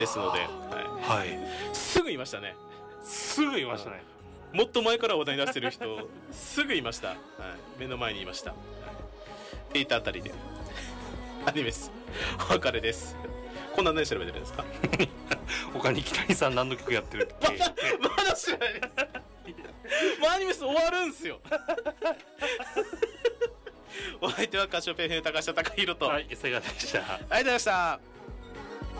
ですので、 はい、 すぐいましたね。 すぐいましたね。 もっと前から話題に出してる人すぐいました、目の前にいました、っていったあたりでアニメスお別れです。こんな何調べてるんですか？ 他に北谷さん何の曲やってるっけ？ まだ知らないです。もうアニメス終わるんすよ。お相手はカシオペンフェ高下貴弘と、 はい、瀬川でした。 ありがとうございました。